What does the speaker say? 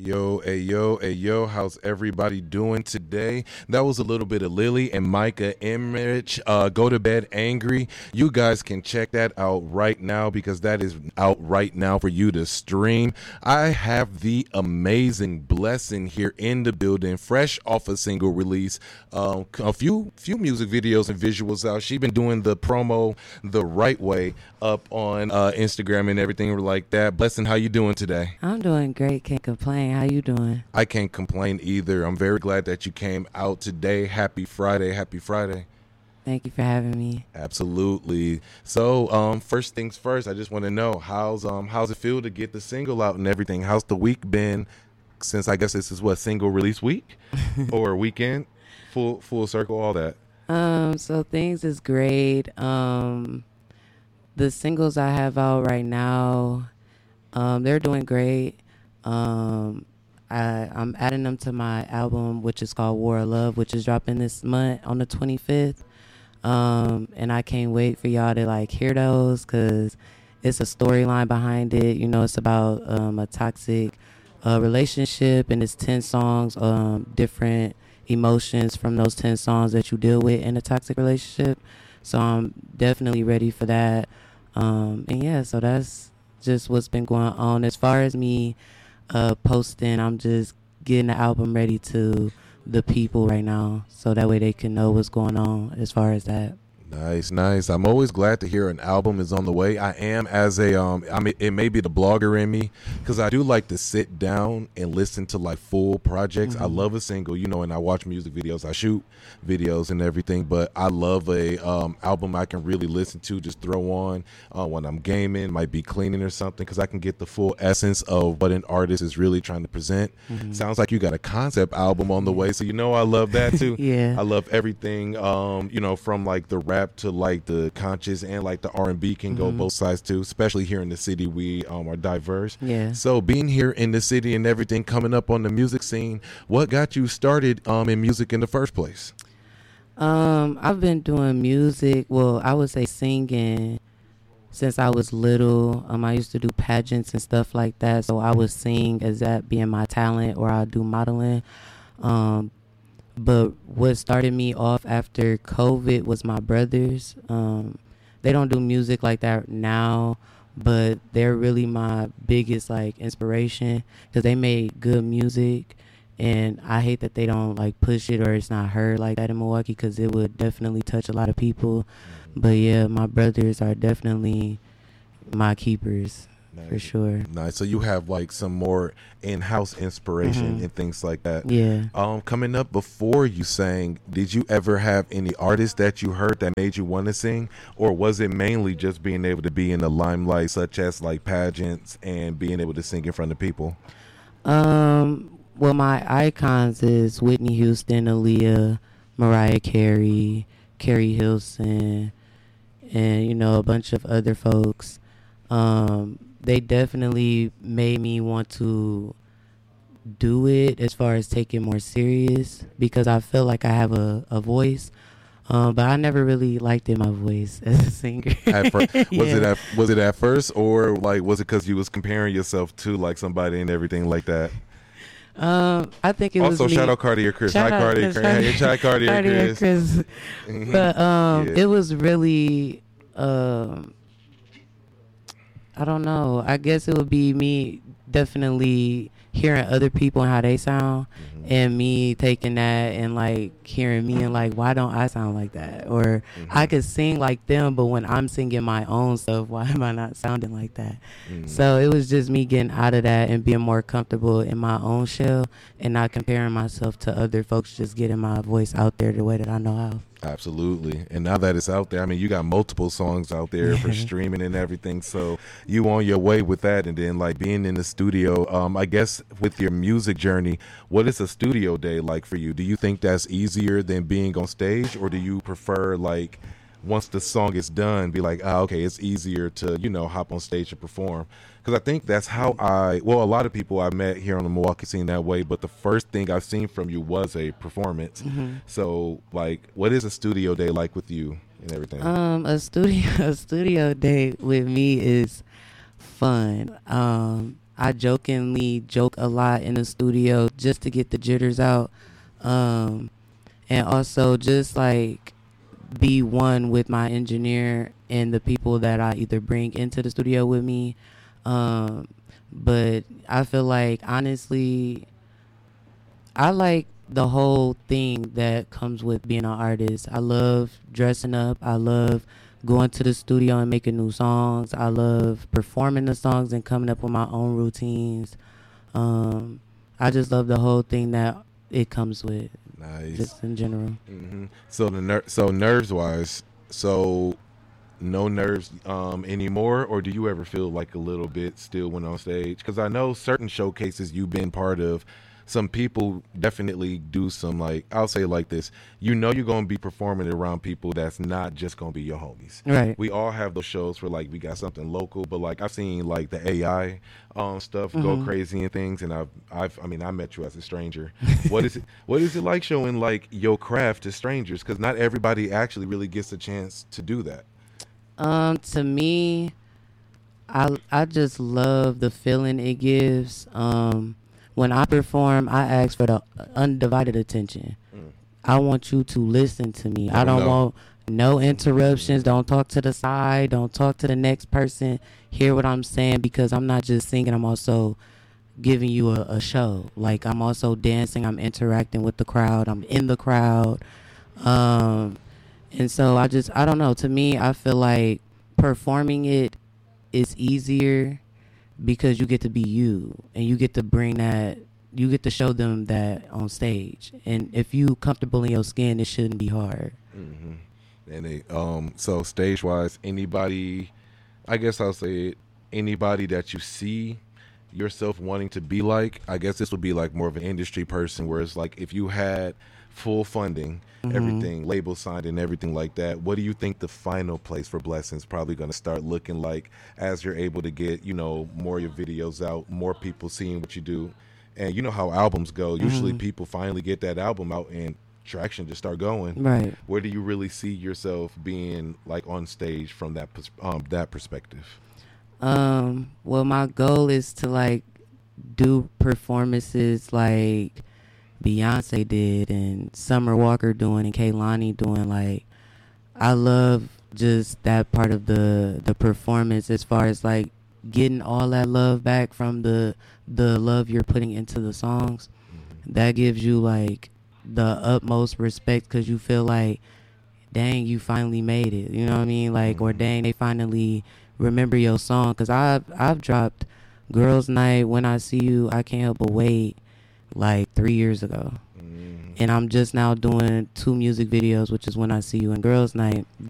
Hey yo, how's everybody doing today? That was a little bit of Lily and Micah Emmerich, Go to Bed Angry. You guys can check that out right now because that is out right now for you to stream. I have the amazing Blessing here in the building, fresh off a single release. A few music videos and visuals out. She's been doing the promo the right way up on Instagram and everything like that. Blessing, how you doing today? I'm doing great. Can't complain. How you doing? I can't complain either. I'm very glad that you came out today. Happy Friday. Happy Friday. Thank you for having me. Absolutely. So, first things first, I just want to know how's it feel to get the single out and everything? How's the week been since I guess this is what, single release week or weekend? Full circle, all that. So things is great. The singles I have out right now, they're doing great. I'm adding them to my album, which is called War of Love, which is dropping this month on the 25th. And I can't wait for y'all to hear those because it's a storyline behind it. You know, it's about a toxic relationship, and it's 10 songs, different emotions from those 10 songs that you deal with in a toxic relationship. So I'm definitely ready for that. And yeah, so that's just what's been going on. As far as me posting, I'm just getting the album ready to the people right now so that way they can know what's going on as far as that. Nice. I'm always glad to hear an album is on the way. I am as a it may be the blogger in me because I do like to sit down and listen to full projects. I love a single, and I watch music videos, I shoot videos and everything, but I love a album I can really listen to, just throw on when I'm gaming, might be cleaning or something, because I can get the full essence of what an artist is really trying to present. Sounds like you got a concept album on the way, so I love that too. Yeah, I love everything from the rap to the conscious and the R&B can go both sides too, especially here in the city. We are diverse. Yeah. So being here in the city and everything, coming up on the music scene, what got you started in music in the first place? I've been doing music, well, I would say singing, since I was little. I used to do pageants and stuff like that, so I would sing as that being my talent, or I'd do modeling. But what started me off after COVID was my brothers. They don't do music like that now, but they're really my biggest inspiration because they made good music, and I hate that they don't push it or it's not heard like that in Milwaukee because it would definitely touch a lot of people. But yeah, my brothers are definitely my keepers. Nice. For sure. Nice. So you have some more in-house inspiration and things like that. Yeah. Coming up, before you sang, did you ever have any artists that you heard that made you want to sing, or was it mainly just being able to be in the limelight, such as pageants and being able to sing in front of people? Well, my icons is Whitney Houston, Aaliyah, Mariah Carey, Carrie Hilson, and a bunch of other folks. They definitely made me want to do it as far as take it more serious because I feel like I have a voice, but I never really liked it, my voice as a singer. At first, Yeah. was it at first, or was it because you was comparing yourself to somebody and everything like that? I think it was also me. Shout out Cartier Chris. Shout Hi out Cartier. Chris. Hey, shout out Cartier Chris. But Yeah. it was really I don't know. I guess it would be me definitely hearing other people and how they sound, and me taking that and hearing me and why don't I sound like that? Or I could sing like them, but when I'm singing my own stuff, why am I not sounding like that? So it was just me getting out of that and being more comfortable in my own shell and not comparing myself to other folks, just getting my voice out there the way that I know how. Absolutely. And now that it's out there, you got multiple songs out there for streaming and everything. So you on your way with that. And then being in the studio, I guess with your music journey, what is a studio day like for you? Do you think that's easier than being on stage, or do you prefer once the song is done, be okay, it's easier to, hop on stage and perform? Because I think that's how a lot of people I met here on the Milwaukee scene that way, but the first thing I've seen from you was a performance. So, what is a studio day like with you and everything? A studio day with me is fun. I jokingly joke a lot in the studio just to get the jitters out. And also just like be one with my engineer and the people that I either bring into the studio with me. But I feel like, honestly, I like the whole thing that comes with being an artist. I love dressing up. I love going to the studio and making new songs. I love performing the songs and coming up with my own routines. I just love the whole thing that it comes with. Nice. Just in general. Mm-hmm. So nerves wise, so no nerves anymore, or do you ever feel like a little bit still when on stage? Because I know certain showcases you've been part of, some people definitely do some, like, I'll say it like this, you know you're going to be performing around people that's not just going to be your homies. Right. We all have those shows where like we got something local, but like I've seen like the AI stuff go crazy and things, and I mean I met you as a stranger. What is it like showing like your craft to strangers? Because not everybody actually really gets a chance to do that. To me, I just love the feeling it gives. When I perform, I ask for the undivided attention. I want you to listen to me. I don't want no interruptions. Don't talk to the side. Don't talk to the next person. Hear what I'm saying, because I'm not just singing. I'm also giving you a show. Like, I'm also dancing. I'm interacting with the crowd. I'm in the crowd. And so I don't know. To me, I feel like performing it is easier because you get to be you, and you get to bring that, you get to show them that on stage. And if you comfortable in your skin, it shouldn't be hard. Mm-hmm. And so stage wise, anybody, I guess I'll say it, anybody that you see yourself wanting to be like, I guess this would be like more of an industry person, where it's like if you had full funding, everything, label signed and everything like that, what do you think the final place for Blessings probably going to start looking like as you're able to get, you know, more of your videos out, more people seeing what you do? And you know how albums go. Usually people finally get that album out and traction just start going. Right. Where do you really see yourself being like on stage from that perspective? Well, my goal is to like do performances like Beyonce did and Summer Walker doing and Kehlani doing. Like, I love just that part of the performance, as far as like getting all that love back from the love you're putting into the songs. That gives you like the utmost respect, because you feel like, dang, you finally made it, you know what I mean? Like, or dang, they finally remember your song. Because I've dropped Girls Night, When I See You, I Can't Help But Wait like 3 years ago. And I'm just now doing 2 music videos, which is When I See You and Girls Night.